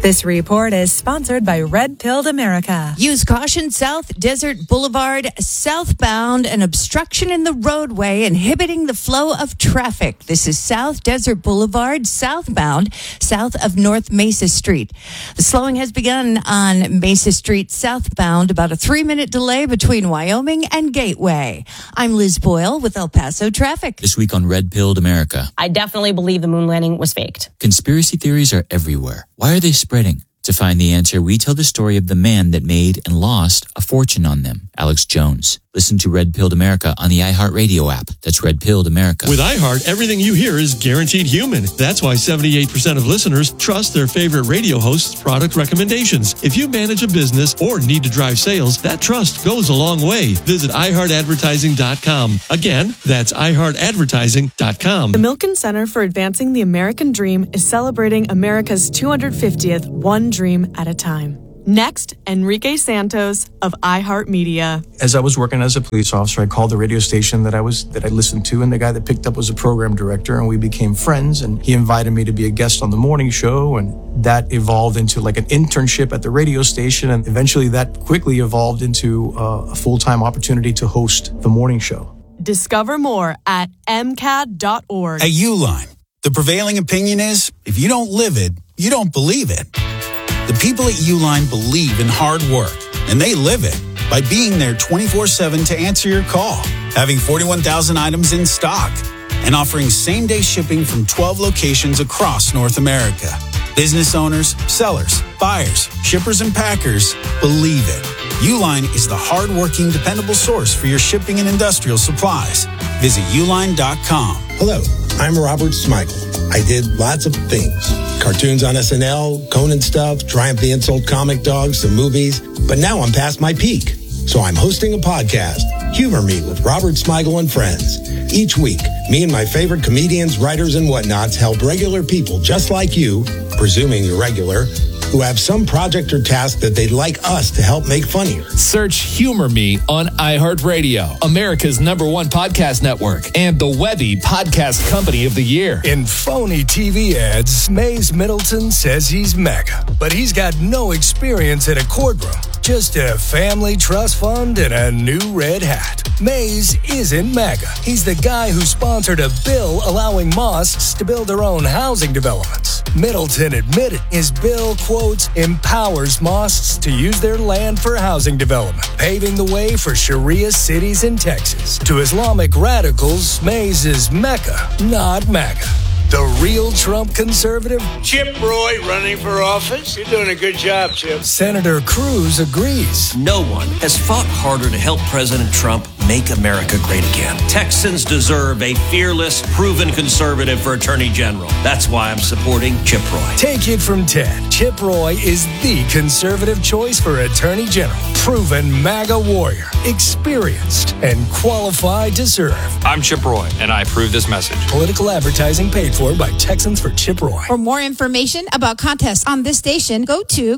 This report is sponsored by Red Pilled America. Use caution. South Desert Boulevard southbound, an obstruction in the roadway inhibiting the flow of traffic. This is South Desert Boulevard southbound, south of North Mesa Street. The slowing has begun on Mesa Street southbound, about a 3-minute delay between Wyoming and Gateway. I'm Liz Boyle with El Paso traffic. This week on Red Pilled America. I definitely believe the moon landing was faked. Conspiracy theories are everywhere. Why are they spreading? To find the answer, we tell the story of the man that made and lost a fortune on them, Alex Jones. Listen to Red Pilled America on the iHeartRadio app. That's Red Pilled America. With iHeart, everything you hear is guaranteed human. That's why 78% of listeners trust their favorite radio host's product recommendations. If you manage a business or need to drive sales, that trust goes a long way. Visit iHeartAdvertising.com. Again, that's iHeartAdvertising.com. The Milken Center for Advancing the American Dream is celebrating America's 250th One Dream at a Time. Next, Enrique Santos of iHeartMedia. As I was working as a police officer, I called the radio station that I listened to, and the guy that picked up was a program director, and we became friends, and he invited me to be a guest on the morning show, and that evolved into like an internship at the radio station, and eventually that quickly evolved into a full-time opportunity to host the morning show. Discover more at MCAD.org. At Uline, the prevailing opinion is, if you don't live it, you don't believe it. The people at Uline believe in hard work, and they live it by being there 24/7 to answer your call, having 41,000 items in stock, and offering same-day shipping from 12 locations across North America. Business owners, sellers, buyers, shippers, and packers believe it. Uline is the hard-working, dependable source for your shipping and industrial supplies. Visit uline.com. Hello, I'm Robert Smigel. I did lots of things. Cartoons on SNL, Conan stuff, Triumph the Insult comic dogs, some movies. But now I'm past my peak. So I'm hosting a podcast, Humor Me with Robert Smigel and Friends. Each week, me and my favorite comedians, writers, and whatnots help regular people just like you, presuming you're regular, who have some project or task that they'd like us to help make funnier. Search Humor Me on iHeartRadio, America's #1 podcast network, and the Webby Podcast Company of the Year. In phony TV ads, Mays Middleton says he's mega, but he's got no experience in a courtroom. Just a family trust fund and a new red hat. Mays isn't mega. He's the guy who sponsored a bill allowing mosques to build their own housing developments. Middleton admitted his bill, quotes, empowers mosques to use their land for housing development, paving the way for Sharia cities in Texas. To Islamic radicals, Mays is Mecca, not MAGA. The real Trump conservative? Chip Roy running for office. You're doing a good job, Chip. Senator Cruz agrees. No one has fought harder to help President Trump make America great again. Texans deserve a fearless, proven conservative for Attorney General. That's why I'm supporting Chip Roy. Take it from Ted. Chip Roy is the conservative choice for Attorney General. Proven MAGA warrior. Experienced and qualified to serve. I'm Chip Roy, and I approve this message. Political advertising paid for by Texans for Chip Roy. For more information about contests on this station, go to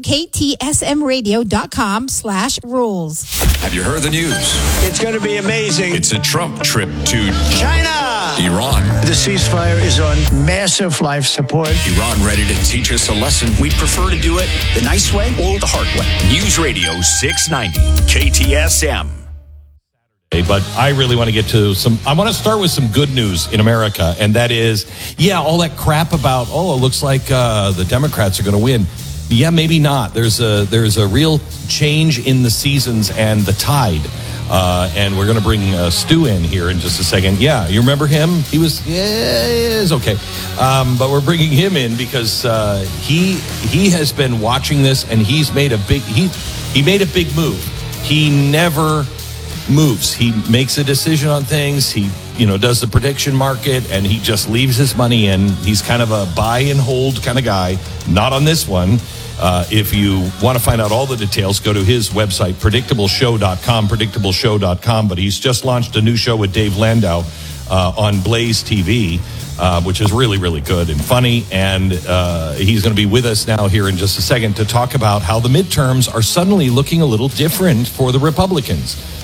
ktsmradio.com/rules. Have you heard the news? It's going to be amazing. It's a Trump trip to China. Iran. The ceasefire is on massive life support. Iran ready to teach us a lesson. We'd prefer to do it the nice way or the hard way. News Radio 690, KTSM. But I really want to get to I want to start with some good news in America, and that is, all that crap about, it looks like the Democrats are going to win. Yeah, maybe not. There's a real change in the seasons and the tide. And we're going to bring Stu in here in just a second. Yeah, you remember him? He was okay. But we're bringing him in because he has been watching this, and he's made a big he made a big move. He never moves. He makes a decision on things. He does the prediction market, and he just leaves his money in. He's kind of a buy and hold kind of guy. Not on this one. If you want to find out all the details, go to his website, predictableshow.com. But he's just launched a new show with Dave Landau on Blaze TV, which is really, really good and funny. And he's going to be with us now here in just a second to talk about how the midterms are suddenly looking a little different for the Republicans.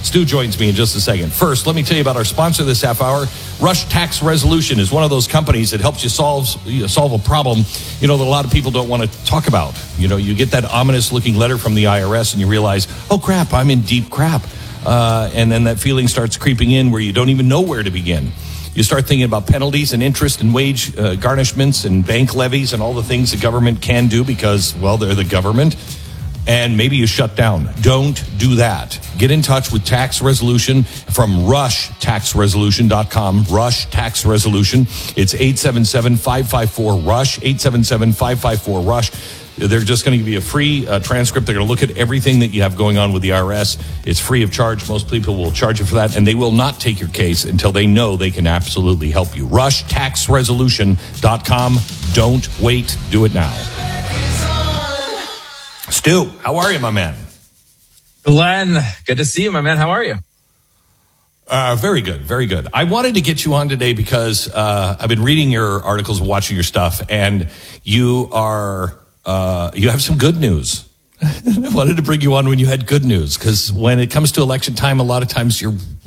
Stu joins me in just a second. First, let me tell you about our sponsor this half hour. Rush Tax Resolution is one of those companies that helps you solve a problem, that a lot of people don't want to talk about. You get that ominous-looking letter from the IRS and you realize, oh, crap, I'm in deep crap. And then that feeling starts creeping in where you don't even know where to begin. You start thinking about penalties and interest and wage garnishments and bank levies and all the things the government can do because, well, they're the government. And maybe you shut down. Don't do that. Get in touch with Tax Resolution from rushtaxresolution.com. Rush Tax Resolution. It's 877-554-RUSH, 877-554-RUSH. They're just going to give you a free transcript. They're going to look at everything that you have going on with the IRS. It's free of charge. Most people will charge you for that, and they will not take your case until they know they can absolutely help you. RushTaxResolution.com. Don't wait. Do it now. Stu, how are you, my man? Glenn, good to see you, my man. How are you? Very good, very good. I wanted to get you on today because I've been reading your articles, watching your stuff, and you have some good news. I wanted to bring you on when you had good news, because when it comes to election time, a lot of times you're